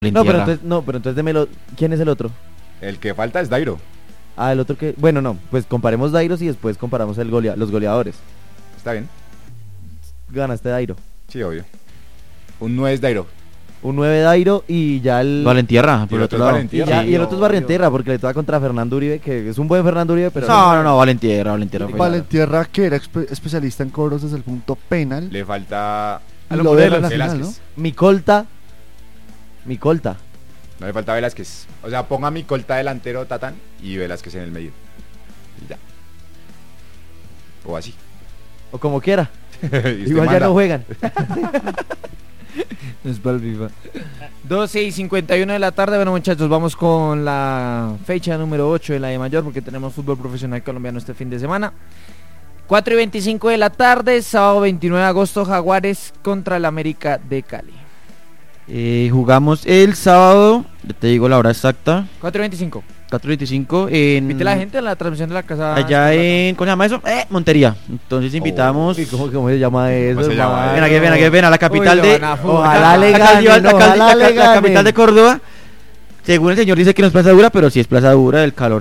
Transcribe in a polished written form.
Pero entonces démelo. ¿Quién es el otro? El que falta es Dairo. El otro que... Bueno, no, pues comparemos Dairos y después comparamos los goleadores. Está bien. Ganaste Dairo. Sí, obvio. Un 9 es Dairo. Un 9 Dairo y ya el... Valentierra, por el otro lado. Y el otro es Barrienterra, porque le toca contra Fernando Uribe, que es un buen Fernando Uribe, pero... No, Valentierra. Valentierra, que era especialista en cobros desde el punto penal. Le falta... Y lo de la final, Velázquez. ¿no? Mi colta. No le falta Velázquez. O sea, ponga mi colta delantero, Tatán, y Velázquez en el medio. Y ya. O así. O como quiera. Y usted Igual ya manda. no juegan. Es para el FIFA. 12:51 de la tarde. Bueno, muchachos, vamos con la fecha número 8 de la de mayor, porque tenemos fútbol profesional colombiano este fin de semana. 4:25 de la tarde, sábado 29 de agosto, Jaguares contra el América de Cali. Jugamos el sábado, ya te digo la hora exacta, 4:25. 4:25 en... Invite a la gente en la transmisión de la casa. Allá en... ¿Cómo se llama eso? Montería. Entonces invitamos... ¿Y cómo se llama eso? ¿Cómo se llama? Ven a la capital Uy, de... no, Ojalá le ganen, la capital de Córdoba. Según el señor dice que no es plaza dura, pero sí es plaza dura, el calor